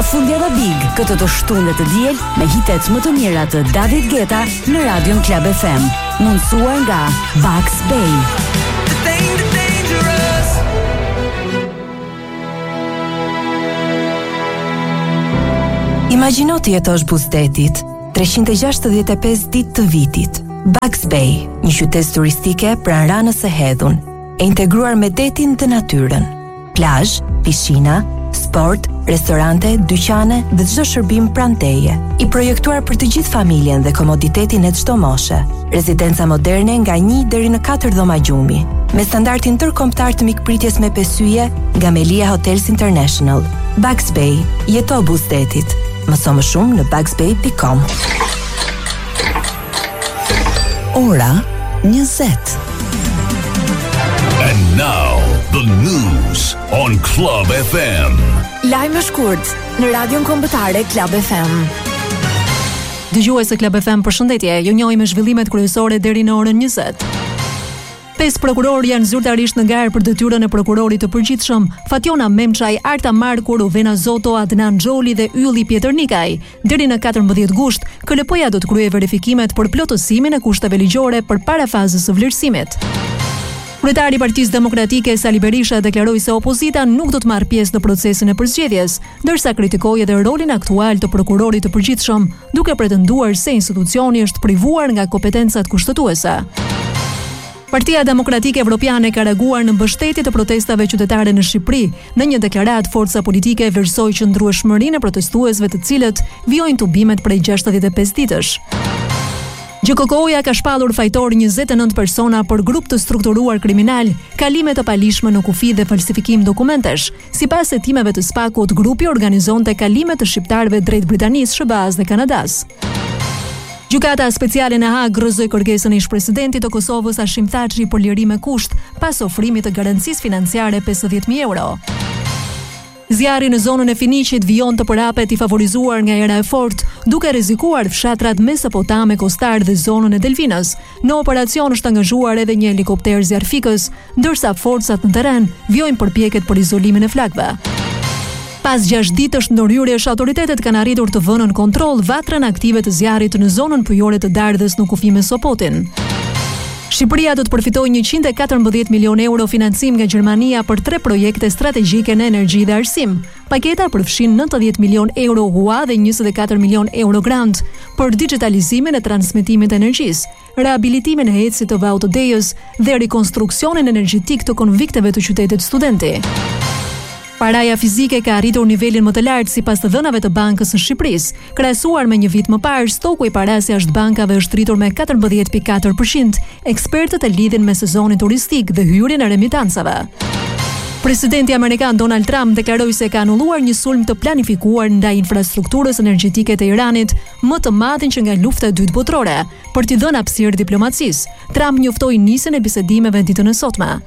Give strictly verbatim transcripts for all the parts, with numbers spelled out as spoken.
Fundjava Big këtë të shtunë të diel me hitet më të mira të David Guetta në Radion Club F M, mundësuar nga Bugs Bay. Imagjino të jetosh buzdetit, treqind e gjashtëdhjetë e pesë ditë të vitit. Bugs Bay, një qytet turistike pranë Ranës së Hedhun, e integruar me detin dhe natyrën. Plazh, pishina, sport, restorante, dyqane dhe çdo shërbim pranë teje. I projektuar për të gjithë familjen dhe komoditetin e çdo moshe. Rezidenca moderne nga një deri në katër dhoma gjumi, me standardin ndërkombëtar të mikpritjes me pesë nga Melia Hotels International. Bugs Bay, jeto buzdetit. Mëso më shumë në bugs bay dot com. Ora njëzet. And now the news on Club F M. Lajme shkurt në Radion Kombëtare Club F M. Dëgjues e Club F M, përshëndetje. Ju njohim me zhvillimet kryesore deri në orën njëzet. Pesë prokurorë janë zyrtarisht në garë për detyrën e prokurorit të përgjithshëm Fatjona Memçaj, Arta Markur, Uvena Zoto, Adnan Xholi dhe Ylli Pjetër Nikaj. Deri në katërmbëdhjetë gusht, K L P-ja do të kryejë verifikimet për plotësimin e kushteve ligjore përpara fazës së vlerësimit. Kryetari i Partisë Demokratike Sali Berisha deklaroi se opozita nuk do të marrë pjesë në procesin e përzgjedhjes, ndërsa kritikoi edhe rolin aktual të prokurorit të përgjithshëm, duke pretenduar se institucioni është privuar nga kompetencat kushtetuese. Partia Demokratike Evropiane ka reaguar në mbështetje të protestave qytetare në Shqipëri. Në një deklaratë, forca politike vlerësoi qëndrueshmërinë e protestuesve, të cilët vijojnë tubimet prej gjashtëdhjetë e pesë ditësh. G K K O-ja ka shpallur fajtor njëzet e nëntë persona për grup të strukturuar kriminal, kalime të palishme në kufi dhe falsifikim dokumentesh. Sipas hetimeve të Spakut, grupi organizonte kalime të shqiptarëve drejt Britanisë, S B A-s dhe Kanadas. Gjykata speciale në Hag gëzoi kërkesën e ish-presidentit të Kosovës Hashim Thaçi për lirim me kusht pas ofrimit të garancisë financiare pesëdhjetë mijë euro. Zjarri në zonën e Finiqit vijon të përhapet i favorizuar nga era e fortë, duke rrezikuar fshatrat Mesopotame, Kostar dhe zonën e Delvinës. Në operacion është angazhuar edhe një helikopter zjarfikës, ndërsa forcat në terren vijojnë përpjekjet për izolimin e flakëve. Pas gjashtë ditësh ndërhyrjesh, autoritetet kanë arritur të vënë në kontroll vatrën aktive të zjarrit në zonën pyjore të Dardhës në kufi me Sopotin. Shqipëria do të përfitojë njëqind e katërmbëdhjetë milion euro financim nga Gjermania për tre projekte strategjike në energji dhe arsim. Paketa përfshin nëntëdhjetë milion euro H U A dhe njëzet e katër milion euro grant për digitalizimin e transmetimit të energjisë, rehabilitimin e ecit të Vautodejës dhe rekonstruksionin energjetik të konvikteve të qytetit Studenti. Paraja fizike ka arritur nivelin më të lartë sipas të dhënave të Bankës së Shqipërisë. Krahasuar me një vit më parë, stoku i parasë jashtë bankave është rritur me katërmbëdhjetë pikë katër përqind. Ekspertët e lidhin me sezonin turistik dhe hyrjen e remitancave. Presidenti amerikan Donald Trump deklaroi se ka anulluar një sulm të planifikuar ndaj infrastrukturës energjetike të Iranit, më të madhin që nga lufta e dytë botërore, për t'i dhënë hapësirë diplomacisë. Trump njoftoi nisjen e bisedimeve ditën e sotme.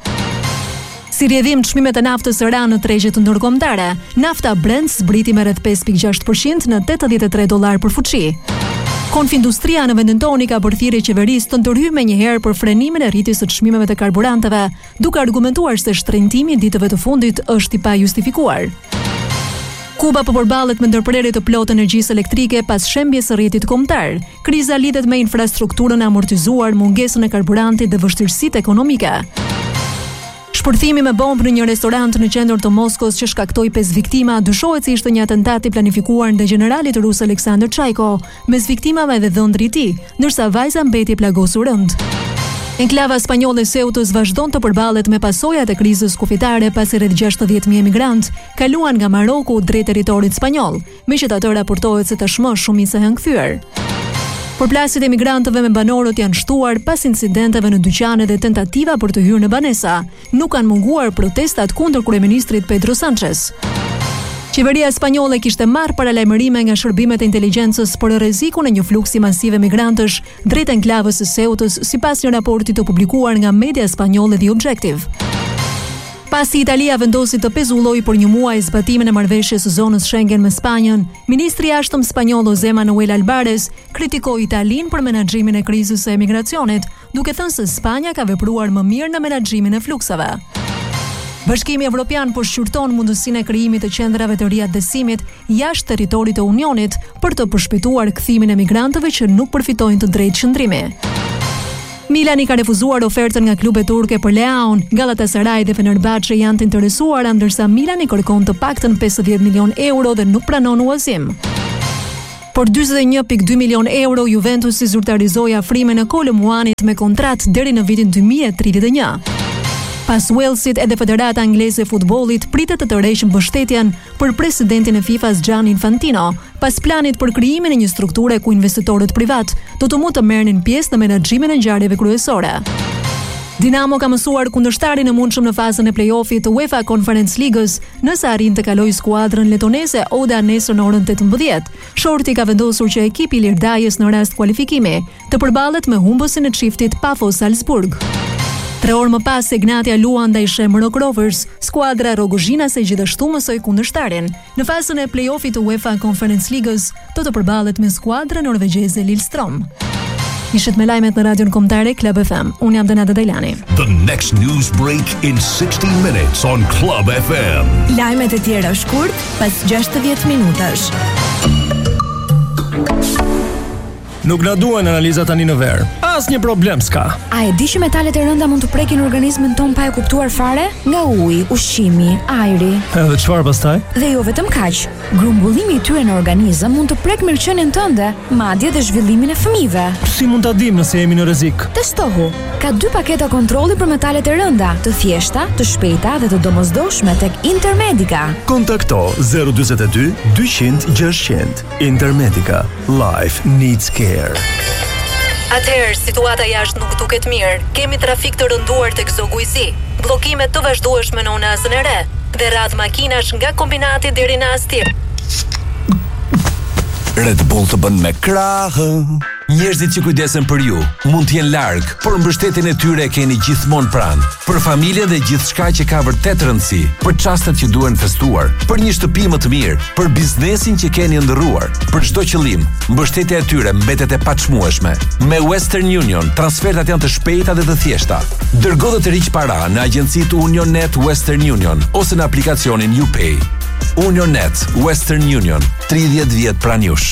Si rrjedhim çmimet e naftës së ranë në tregjet ndërkombëtare, nafta Brent zbriti me rreth pesë pikë gjashtë përqind në tetëdhjetë e tre dollar për fuçi. Konfindustria në vendin toni ka bërë thirrje qeverisë të ndërhyjë menjëherë për frenimin e rritjes së çmimeve të karburanteve, duke argumentuar se shtrëngtimi i ditëve të fundit është i pajustifikuar. Kuba po përballet me ndërprerje të plotë energjisë elektrike pas shembjes së rrjetit kombëtar. Kriza lidhet me infrastrukturën e amortizuar, mungesën e karburantit dhe vështirësitë ekonomike. Shpërthimi me bombë në një restorant në qendër të Moskës që shkaktoi pesë viktima dyshohet se ishte një atentat i planifikuar ndaj generalit rus Aleksandr Çajko, mes viktimave edhe dhëndri i tij, ndërsa vajza mbeti plagosur rënd. Enklava spanjolle e Ceutës vazhdon të përballet me pasojat e krizës kufitare pasi rreth gjashtëdhjetë mijë emigrant kaluan nga Maroku drejt territorit spanjoll, megjithatë raportohet se tashmë shumica janë kthyer. Përplasjet e emigrantëve me banorët janë shtuar pas incidenteve në dyqane dhe tentativa për të hyrë në banesa. Nuk kanë munguar protestat kundër kryeministrit Pedro Sanchez. Qeveria spanjolle kishte marrë paralajmërime nga shërbimet e inteligjencës për rrezikun e një fluksi masiv emigrantësh drejt enklavës së Ceutës, sipas një raporti të publikuar nga media spanjolle The Objective. Pasi Italia vendosi të pezullojë për një muaj zbatimin e marrëveshjes së zonës Schengen me Spanjën, ministri i jashtëm spanjoll José Manuel Albares kritikoi Italinë për menaxhimin e krizës së emigracionit, duke thënë se Spanja ka vepruar më mirë në menaxhimin e fluksave. Bashkimi Evropian po shqyrton mundësinë e krijimit të qendrave të reja dësimit jashtë territorit të Unionit për të përshpejtuar kthimin e migrantëve që nuk përfitojnë të drejtë qëndrimi. Milani ka refuzuar ofertën nga klubet turke për Leaun, Galatasaray dhe Fenerbahçe janë të interesuara, ndërsa Milani kërkon të paktën pesëdhjetë milion euro dhe nuk pranon huazim. Por dyzet e një pikë dy milion euro Juventusi zyrtarizoi afrimin e Kolo Muanit me kontratë deri në vitin dy mijë e tridhjetë e një. Pas Walesit, edhe Federata Angleze e Futbollit pritet të tërheqë mbështetjen për presidentin e FIFA-s Gianni Infantino, pas planit për krijimin e një strukture ku investitorët privat do të mund të merrnin pjesë në menaxhimin e ngjarjeve kryesore. Dinamo ka mësuar kundërshtarin e mundshëm në fazën e play-offit të UEFA Conference League-s, nëse arrin të kalojë skuadrën letoneze Oda nesër në orën tetëmbëdhjetë. Shorti ka vendosur që ekipi i Lirdajës në rast kualifikimi të përballet me humbësin e çiftit Pafos Salzburg. Tre orë më pas se Ignatia luan ndaj Shamrock Rovers, skuadra rogozhinase gjithashtu mësoi kundërshtarin. Në fazën e play-offit të UEFA Conference League-s do të përballet me skuadrën norvegjeze Lillestrøm. Ishit me lajmet në radion kombëtare Club F M. Unë jam Denada Dajlani. The next news break in sixty minutes on Club F M. Lajmet e tjera shkurt pas gjashtëdhjetë minutash. Nuk na duhen analiza tani në verë. Asnjë problem s'ka. A e di që metalet e rënda mund të prekin organizmin ton pa e kuptuar fare? Nga uji, ushqimi, ajri. Edhe çfarë pastaj? Dhe jo vetëm kaq. Grumbullimi i tyre në organizëm mund të prek mirëqenien tënde, madje dhe zhvillimin e fëmijëve. Si mund ta dim nëse jemi në rrezik? Testohu. Ka dy paketa kontrolli për metalet e rënda, të thjeshta, të shpejta dhe të domosdoshme tek Intermedica. Kontakto zero dyzet e dy dyqind gjashtëqind. Intermedica. Life needs care. Atëherë, situata jashtë nuk duket mirë. Kemi trafik të rënduar tek Zogu i Zi, bllokime të vazhdueshme në Unazën e Re dhe radh makinash nga kombinati deri në Astir. Red Bull të bën me krahë. Njerëzit që kujdesen për ju mund të jenë larg, por mbështetjen e tyre e keni gjithmonë pranë. Për familjen dhe gjithçka që ka vërtet rëndësi, për çastet që duhen festuar, për një shtëpi më të mirë, për biznesin që keni ndërruar, për çdo qëllim, mbështetja e tyre mbetet e paçmueshme. Me Western Union, transfertat janë të shpejta dhe të thjeshta. Dërgo dhe të riq para në agjencitë UnionNet Western Union ose në aplikacionin UPay. UnionNet Western Union, tridhjetë vjet pranë jush.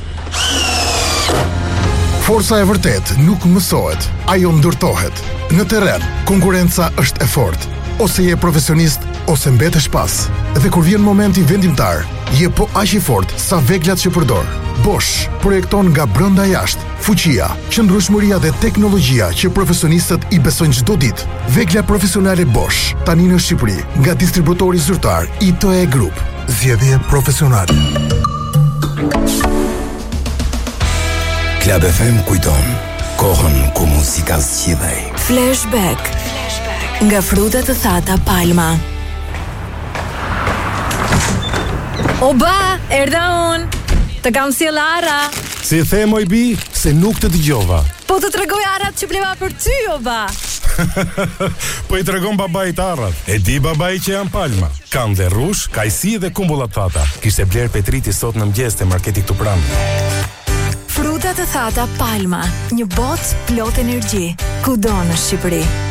Forca e vërtet nuk mësohet, ajo ndërtohet. Në terren, konkurenca është e fortë. Ose je profesionist, ose mbetesh pas. Dhe kur vjen momenti vendimtar, je po aq i fortë sa veglat që përdor. Bosch projekton nga brenda jashtë. Fuqia, qëndrueshmëria dhe teknologjia që profesionistët i besojnë çdo ditë. Vegla profesionale Bosch, tani në Shqipëri, nga distributori zyrtar I T E Group. Zgjedhje profesionale. Club F M kujton kohën ku muzika zgjidhej. Flashback. Nga frutat të thata Palma. Oba, erdha unë. Të kam sjell Ara. Si the moj bi, se nuk të dëgjova. Po të tregoj arat që bleva për ty, oba. Po i tregon babait arrat. E di babai që janë Palma. Kanë dhe rrush, kajsi dhe kumbullat thata. Kishte bler Petriti sot në mëngjes te marketi këtu pranë. Frutat të thata Palma, një botë plot energji, kudo në Shqipëri.